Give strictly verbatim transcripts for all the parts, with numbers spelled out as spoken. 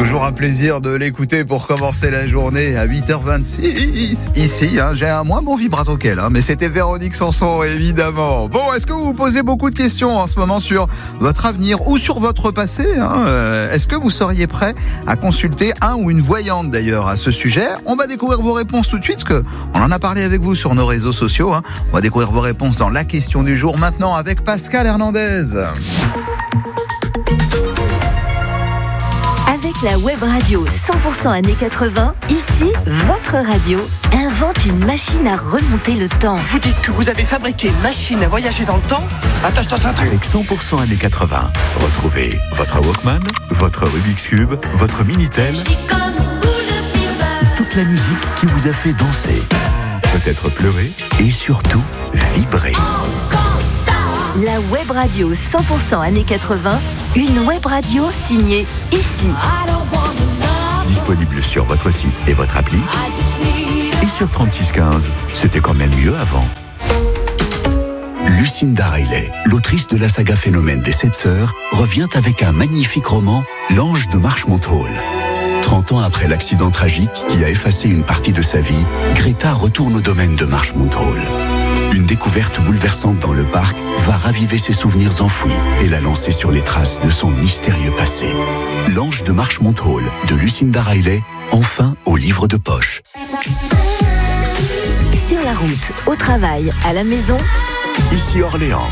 Toujours un plaisir de l'écouter pour commencer la journée à huit heures vingt-six. Ici, hein, j'ai un moins bon vibrato qu'elle, hein, mais c'était Véronique Sanson, évidemment. Bon, est-ce que vous vous posez beaucoup de questions en ce moment sur votre avenir ou sur votre passé, hein euh, Est-ce que vous seriez prêt à consulter un ou une voyante d'ailleurs à ce sujet? On va découvrir vos réponses tout de suite, parce qu'on en a parlé avec vous sur nos réseaux sociaux. Hein. On va découvrir vos réponses dans la question du jour maintenant avec Pascal Hernandez. Avec la web radio cent pour cent années quatre-vingts, ici, votre radio invente une machine à remonter le temps. Vous dites que vous avez fabriqué une machine à voyager dans le temps? Attache-toi ça. Avec cent pour cent années quatre-vingts, retrouvez votre Walkman, votre Rubik's Cube, votre Minitel, toute la musique qui vous a fait danser, peut-être pleurer et surtout vibrer. La web radio cent pour cent années quatre-vingts, une web radio signée ici. Disponible sur votre site et votre appli. Et sur trente-six quinze, c'était quand même mieux avant. Lucinda Riley, l'autrice de la saga Phénomène des Sept Sœurs, revient avec un magnifique roman, L'Ange de Marchmont Hall. trente ans après l'accident tragique qui a effacé une partie de sa vie, Greta retourne au domaine de Marchmont Hall. Une découverte bouleversante dans le parc va raviver ses souvenirs enfouis et la lancer sur les traces de son mystérieux passé. L'Ange de Marchmont Hall de Lucinda Riley, enfin au livre de poche. Sur la route, au travail, à la maison, Ici Orléans.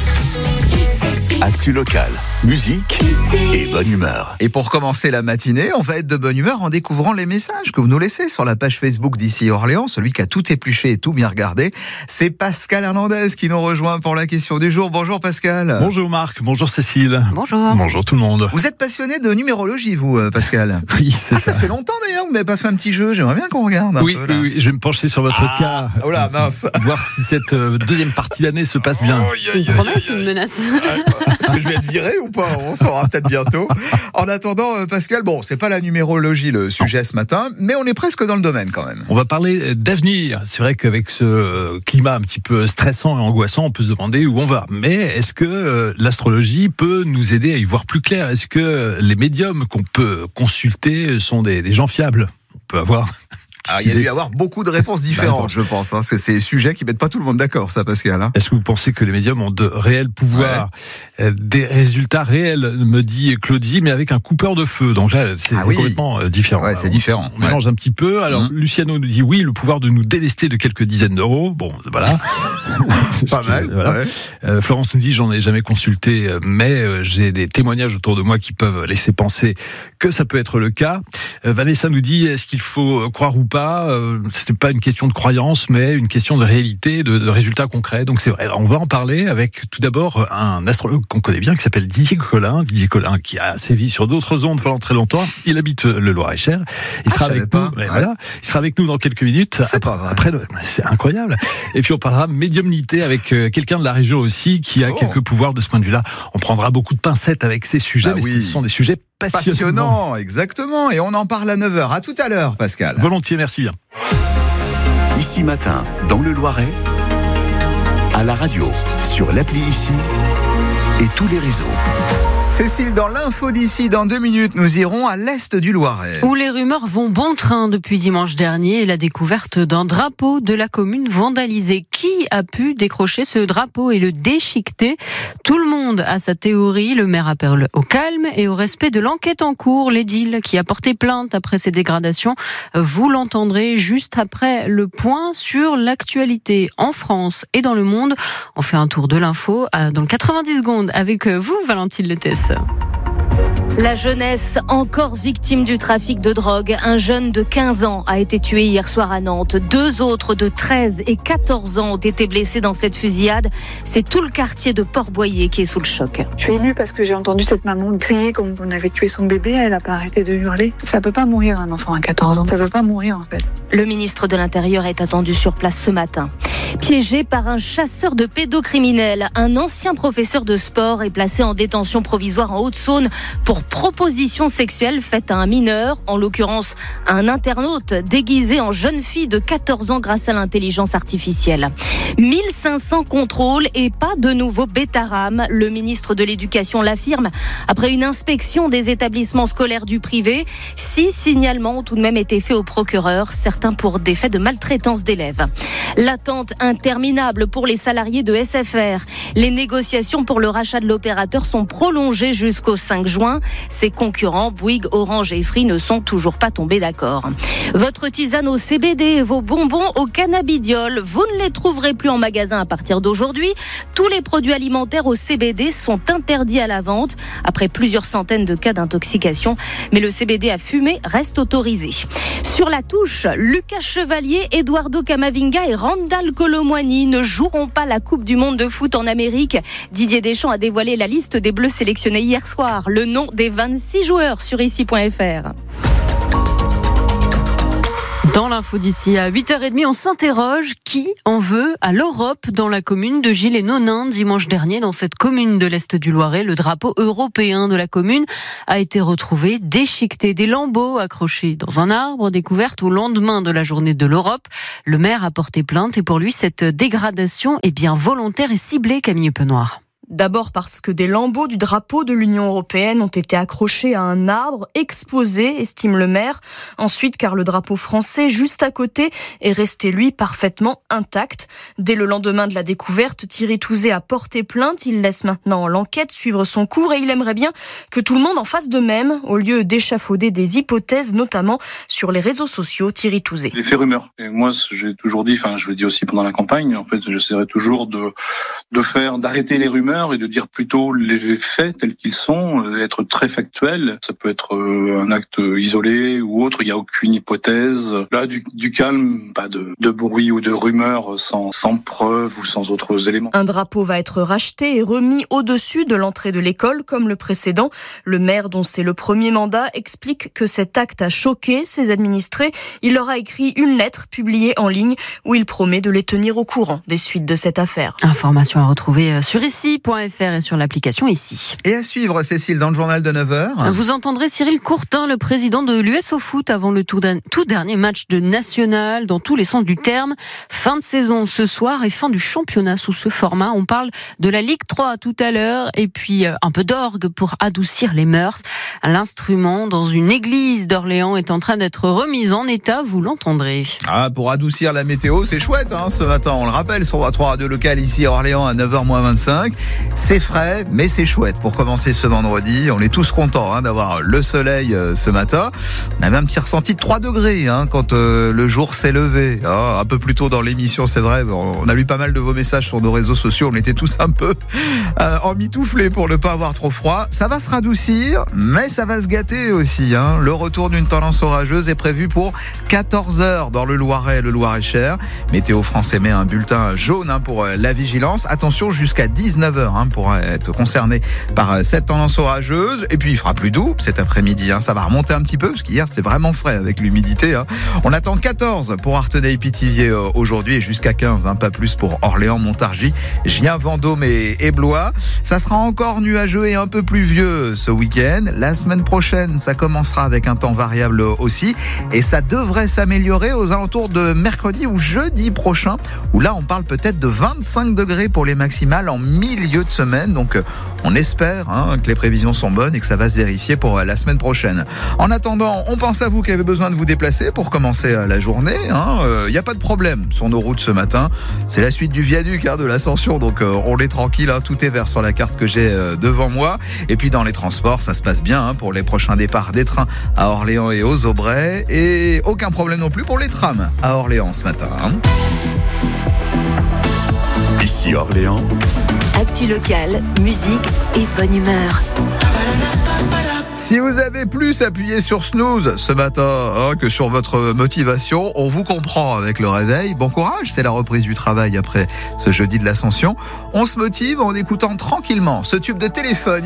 Actu locale, musique et bonne humeur. Et pour commencer la matinée, on va être de bonne humeur en découvrant les messages que vous nous laissez sur la page Facebook d'Ici Orléans. Celui qui a tout épluché et tout bien regardé, c'est Pascal Hernandez qui nous rejoint pour la question du jour. Bonjour Pascal. Bonjour Marc, bonjour Cécile. Bonjour. Bonjour tout le monde. Vous êtes passionné de numérologie, vous Pascal? Oui, c'est ah, ça. Ça fait longtemps d'ailleurs, vous m'avez pas fait un petit jeu, j'aimerais bien qu'on regarde un oui, peu. Là. Oui, oui, je vais me pencher sur votre ah, cas. Oh là, mince. Voir si cette euh, deuxième partie d'année se passe bien. Oh, y a, y a, Une promesse ou une menace? Est-ce que je vais être viré ou pas? On saura peut-être bientôt. En attendant, Pascal, bon, c'est pas la numérologie le sujet ce matin, mais on est presque dans le domaine quand même. On va parler d'avenir. C'est vrai qu'avec ce climat un petit peu stressant et angoissant, on peut se demander où on va. Mais est-ce que l'astrologie peut nous aider à y voir plus clair? Est-ce que les médiums qu'on peut consulter sont des, des gens fiables? On peut avoir... Alors, il y a dû y avoir beaucoup de réponses différentes, bah, je pense. Hein, parce que c'est des sujets qui mettent pas tout le monde d'accord, ça, Pascal. Hein. Est-ce que vous pensez que les médiums ont de réels pouvoirs, ouais. Des résultats réels, me dit Claudie, mais avec un coupeur de feu. Donc là, c'est ah oui. complètement différent. Ouais, c'est on, différent. On ouais. mélange un petit peu. Alors, mmh. Luciano nous dit oui, le pouvoir de nous délester de quelques dizaines d'euros. Bon, voilà. C'est pas mal. Voilà. Ouais. Euh, Florence nous dit, j'en ai jamais consulté, mais euh, j'ai des témoignages autour de moi qui peuvent laisser penser que ça peut être le cas. Euh, Vanessa nous dit, est-ce qu'il faut croire ou pas? Euh, c'était pas une question de croyance, mais une question de réalité, de, de résultats concrets. Donc c'est vrai, on va en parler avec tout d'abord un astrologue qu'on connaît bien qui s'appelle Didier Colin. Didier Colin qui a sévi sur d'autres ondes pendant très longtemps. Il habite le Loir-et-Cher. Il ah, sera avec nous. Ouais. Voilà, il sera avec nous dans quelques minutes. C'est après, pas vrai. après le, c'est incroyable. Et puis on parlera médiumnité avec quelqu'un de la région aussi qui a oh. quelques pouvoirs de ce point de vue-là. On prendra beaucoup de pincettes avec ces sujets, bah, mais oui. ce sont des sujets passionnants. Passionnant, exactement. Et on en parle à neuf heures. À tout à l'heure, Pascal. Volontiers, merci bien. Ici matin, dans le Loiret, à la radio, sur l'appli Ici et tous les réseaux. Cécile, dans l'info d'ici, dans deux minutes, nous irons à l'est du Loiret. Où les rumeurs vont bon train depuis dimanche dernier et la découverte d'un drapeau de la commune vandalisé. Qui a pu décrocher ce drapeau et le déchiqueter? Tout le monde a sa théorie. Le maire appelle au calme et au respect de l'enquête en cours. L'édile qui a porté plainte après ces dégradations, vous l'entendrez juste après le point sur l'actualité en France et dans le monde. On fait un tour de l'info dans le quatre-vingt-dix secondes avec vous, Valentine Lettès. La jeunesse encore victime du trafic de drogue. Un jeune de quinze ans a été tué hier soir à Nantes. Deux autres de treize et quatorze ans ont été blessés dans cette fusillade. C'est tout le quartier de Port-Boyer qui est sous le choc. Je suis émue parce que j'ai entendu cette maman crier comme on avait tué son bébé. Elle n'a pas arrêté de hurler. Ça peut pas mourir un enfant à quatorze ans. Ça peut pas mourir en fait. Le ministre de l'Intérieur est attendu sur place ce matin. Piégé par un chasseur de pédocriminels, un ancien professeur de sport est placé en détention provisoire en Haute-Saône pour proposition sexuelle faite à un mineur, en l'occurrence un internaute déguisé en jeune fille de quatorze ans grâce à l'intelligence artificielle. mille cinq cents contrôles et pas de nouveau bêta-ram. Le ministre de l'Éducation l'affirme après une inspection des établissements scolaires du privé. Six signalements ont tout de même été faits au procureur, certains pour des faits de maltraitance d'élèves. L'attente interminable pour les salariés de S F R. Les négociations pour le rachat de l'opérateur sont prolongées jusqu'au cinq juin. Ses concurrents, Bouygues, Orange et Free, ne sont toujours pas tombés d'accord. Votre tisane au C B D, vos bonbons au cannabidiol, vous ne les trouverez plus en magasin à partir d'aujourd'hui. Tous les produits alimentaires au C B D sont interdits à la vente après plusieurs centaines de cas d'intoxication. Mais le C B D à fumer reste autorisé. Sur la touche, Lucas Chevalier, Eduardo Camavinga et Randal Kolo Muani ne joueront pas la Coupe du Monde de foot en Amérique. Didier Deschamps a dévoilé la liste des Bleus sélectionnés hier soir. Le nom des vingt-six joueurs sur ici point F R. Dans l'info d'ici à huit heures trente, on s'interroge qui en veut à l'Europe dans la commune de Gilles-et-Nonains. Dimanche dernier, dans cette commune de l'Est du Loiret, le drapeau européen de la commune a été retrouvé déchiqueté. Des lambeaux accrochés dans un arbre, découverte au lendemain de la journée de l'Europe. Le maire a porté plainte et pour lui, cette dégradation est bien volontaire et ciblée, Camille Penoir. D'abord parce que des lambeaux du drapeau de l'Union européenne ont été accrochés à un arbre, exposé, estime le maire. Ensuite, car le drapeau français, juste à côté, est resté, lui, parfaitement intact. Dès le lendemain de la découverte, Thierry Touzé a porté plainte. Il laisse maintenant l'enquête suivre son cours et il aimerait bien que tout le monde en fasse de même, au lieu d'échafauder des hypothèses, notamment sur les réseaux sociaux. Thierry Touzé. L'effet rumeur. Et moi, j'ai toujours dit, enfin, je le dis aussi pendant la campagne, en fait, j'essaierai toujours de, de faire, d'arrêter les rumeurs et de dire plutôt les faits tels qu'ils sont, être très factuel. Ça peut être un acte isolé ou autre, il n'y a aucune hypothèse. Là, du, du calme, pas de, de bruit ou de rumeurs sans, sans preuve ou sans autres éléments. Un drapeau va être racheté et remis au-dessus de l'entrée de l'école, comme le précédent. Le maire, dont c'est le premier mandat, explique que cet acte a choqué ses administrés. Il leur a écrit une lettre publiée en ligne où il promet de les tenir au courant des suites de cette affaire. Information à retrouver sur ici point F R et sur l'application ici. Et à suivre, Cécile, dans le journal de neuf heures. Vous entendrez Cyril Courtin, le président de l'U S au foot, avant le tout, tout dernier match de national, dans tous les sens du terme. Fin de saison ce soir et fin du championnat sous ce format. On parle de la Ligue trois tout à l'heure et puis un peu d'orgue pour adoucir les mœurs. L'instrument dans une église d'Orléans est en train d'être remis en état, vous l'entendrez. Ah, pour adoucir la météo, c'est chouette hein, ce matin. On le rappelle sur votre radio locale ici à Orléans à neuf heures moins vingt-cinq. C'est frais, mais c'est chouette pour commencer ce vendredi. On est tous contents hein, d'avoir le soleil euh, ce matin. On avait un petit ressenti de trois degrés hein, quand euh, le jour s'est levé. Ah, un peu plus tôt dans l'émission, c'est vrai. On a lu pas mal de vos messages sur nos réseaux sociaux. On était tous un peu euh, emmitouflés pour ne pas avoir trop froid. Ça va se radoucir, mais ça va se gâter aussi. Hein. Le retour d'une tendance orageuse est prévu pour quatorze heures dans le Loiret et le Loir-et-Cher. Météo France émet un bulletin jaune hein, pour la vigilance. Attention, jusqu'à dix-neuf heures hein, pour être concerné par cette tendance orageuse. Et puis il fera plus doux cet après-midi. Hein. Ça va remonter un petit peu parce qu'hier c'était vraiment frais avec l'humidité. Hein. On attend quatorze pour Artenay-Pithiviers aujourd'hui et jusqu'à quinze, hein, pas plus pour Orléans, Montargis, Gien, Vendôme et, et Blois. Ça sera encore nuageux et un peu pluvieux ce week-end. La semaine prochaine, ça commencera avec un temps variable aussi et ça devrait s'améliorer aux alentours de mercredi ou jeudi prochain où là on parle peut-être de vingt-cinq degrés pour les maximales en milieu de semaine. Donc on espère hein, que les prévisions sont bonnes et que ça va se vérifier pour la semaine prochaine. En attendant, on pense à vous qui avez besoin de vous déplacer pour commencer la journée. Il hein. n'y euh, a pas de problème sur nos routes ce matin. C'est la suite du viaduc hein, de l'Ascension, donc euh, on est tranquille. Hein. Tout est vert sur la carte que j'ai euh, devant moi. Et puis dans les transports, ça se passe bien hein, pour les prochains départs des trains à Orléans et aux Aubrais. Et aucun problème non plus pour les trams à Orléans ce matin. Hein. Ici Orléans. Actu locale, musique et bonne humeur. Si vous avez plus appuyé sur snooze ce matin hein, que sur votre motivation, on vous comprend avec le réveil. Bon courage, c'est la reprise du travail après ce jeudi de l'Ascension. On se motive en écoutant tranquillement ce tube de téléphone.